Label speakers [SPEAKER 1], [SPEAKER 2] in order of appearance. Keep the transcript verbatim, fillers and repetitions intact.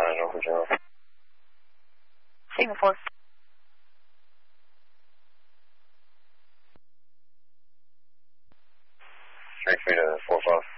[SPEAKER 1] nine, Norfolk General.
[SPEAKER 2] Signal four.
[SPEAKER 1] Three feet of four five.